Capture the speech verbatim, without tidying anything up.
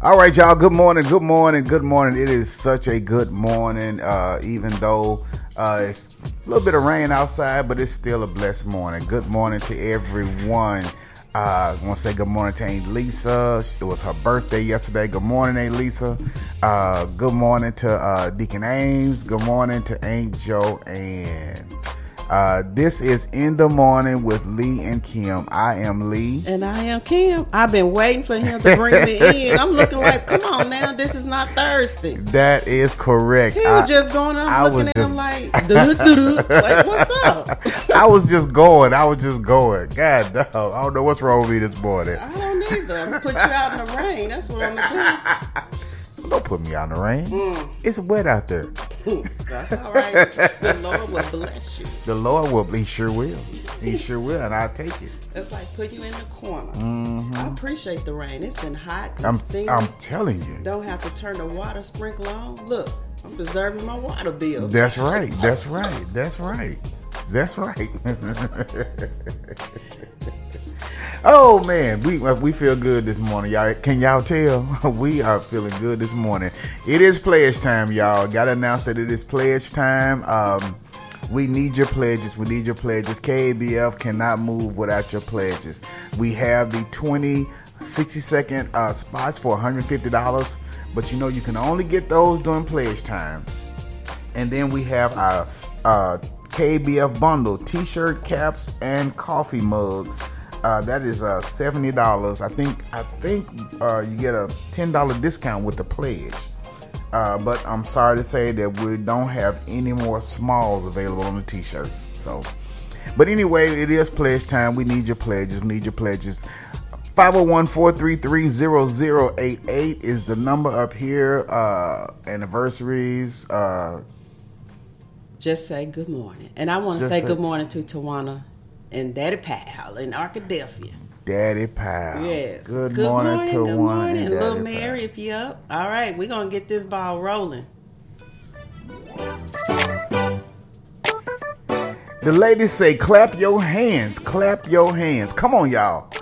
All right, y'all. Good morning. Good morning. Good morning. It is such a good morning, uh, even though uh, it's a little bit of rain outside, but it's still a blessed morning. Good morning to everyone. Uh, I want to say good morning to Aunt Lisa. It was her birthday yesterday. Good morning, Aunt Lisa. Uh, good morning to uh, Deacon Ames. Good morning to Aunt Joanne. Uh, this is In the Morning with Lee and Kim. I am Lee. And I am Kim. I've been waiting for him to bring me in. I'm looking like, come on now, this is not Thursday. That is correct. He was I, just going, I'm I looking at just... him like, doo-doo-doo-doo. Like, what's up? I was just going. I was just going. God, dog. I don't know what's wrong with me this morning. I don't either. I'm going to put you out in the rain. That's what I'm going to do. Don't put me out in the rain. Mm. It's wet out there. That's all right. The Lord will bless you. The Lord will. He sure will. He sure will, and I'll take it. It's like putting you in the corner. Mm-hmm. I appreciate the rain. It's been hot and I'm, steamy. I'm telling you. Don't have to turn the water sprinkler on. Look, I'm preserving my water bill. That's right. That's right. That's right. That's right. Oh man, we we feel good this morning, y'all. Can y'all tell? We are feeling good this morning. It is pledge time, y'all. Gotta announce that it is pledge time. Um, we need your pledges. We need your pledges. K A B F cannot move without your pledges. We have the twenty sixty second uh, spots for one hundred fifty dollars, but you know you can only get those during pledge time. And then we have our uh, K A B F bundle: t-shirt, caps, and coffee mugs. Uh, that is uh, seventy dollars. I think I think uh, you get a ten dollars discount with the pledge. Uh, but I'm sorry to say that we don't have any more smalls available on the t-shirts. So, but anyway, it is pledge time. We need your pledges. We need your pledges. five oh one, four three three, zero zero eight eight is the number up here. Uh, anniversaries. Uh, Just say good morning. And I want to say, say good morning to Tawana and Daddy Powell in Arkadelphia. Daddy Powell. Yes. Good, good morning, morning to good one morning. and Little Daddy Mary, Powell. if you up. All right, we're going to get this ball rolling. The ladies say, clap your hands. Clap your hands. Come on, y'all.